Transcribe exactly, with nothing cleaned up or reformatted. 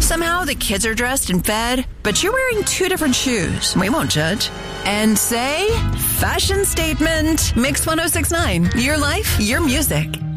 Somehow the kids are dressed and fed, but you're wearing two different shoes. We won't judge. And say, fashion statement. Mix one oh six point nine. Your life, your music.